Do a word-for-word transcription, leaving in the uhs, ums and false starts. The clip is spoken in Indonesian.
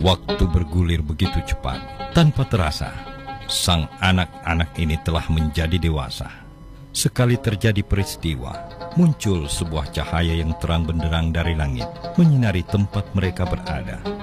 Waktu bergulir begitu cepat. Tanpa terasa, sang anak-anak ini telah menjadi dewasa. Sekali terjadi peristiwa, muncul sebuah cahaya yang terang benderang dari langit, menyinari tempat mereka berada.